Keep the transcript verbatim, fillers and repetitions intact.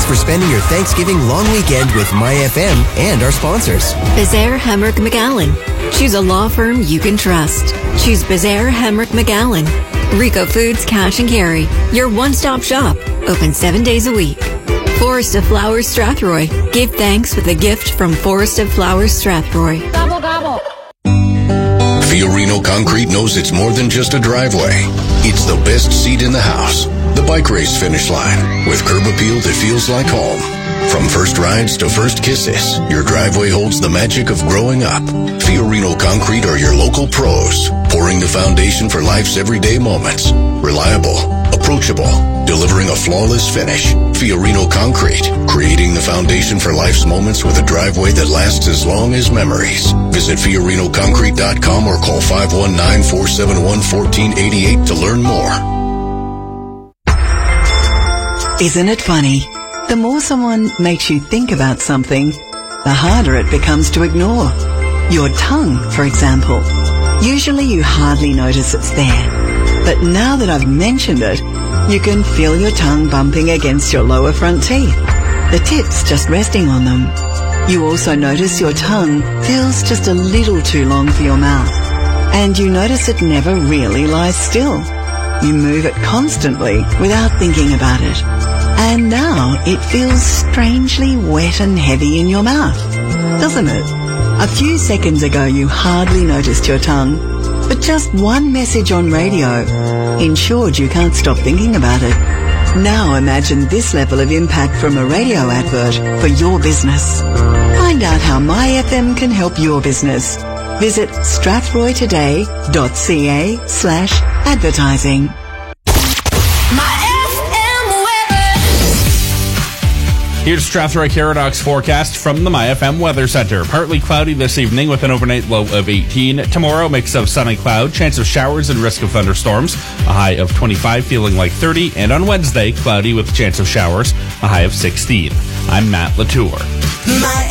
for spending your Thanksgiving long weekend with My F M and our sponsors. Bezaire Hemrick McGowan. Choose a law firm you can trust. Choose Bezaire Hemrick McGowan. Rico Foods Cash and Carry, your one-stop shop, open seven days a week. Forest of Flowers Strathroy. Give thanks with a gift from Forest of Flowers Strathroy. Gobble, gobble. Fiorino Concrete knows it's more than just a driveway. It's the best seat in the house. The bike race finish line with curb appeal that feels like home. From first rides to first kisses, your driveway holds the magic of growing up. Fiorino Concrete are your local pros, pouring the foundation for life's everyday moments. Reliable, approachable, delivering a flawless finish. Fiorino Concrete, creating the foundation for life's moments with a driveway that lasts as long as memories. Visit Fiorino Concrete dot com or call five one nine, four seven one, one four eight eight to learn more. Isn't it funny? The more someone makes you think about something, the harder it becomes to ignore. Your tongue, for example. Usually you hardly notice it's there. But now that I've mentioned it, you can feel your tongue bumping against your lower front teeth, the tips just resting on them. You also notice your tongue feels just a little too long for your mouth. And you notice it never really lies still. You move it constantly without thinking about it. And now it feels strangely wet and heavy in your mouth, doesn't it? A few seconds ago you hardly noticed your tongue, but just one message on radio ensured you can't stop thinking about it. Now imagine this level of impact from a radio advert for your business. Find out how My F M can help your business. Visit strathroytoday.ca slash advertising. Here's Strathroy Caradox forecast from the My F M Weather Center. Partly cloudy this evening with an overnight low of eighteen. Tomorrow, mix of sun and cloud, chance of showers and risk of thunderstorms. A high of twenty-five, feeling like thirty. And on Wednesday, cloudy with a chance of showers, a high of sixteen. I'm Matt Latour.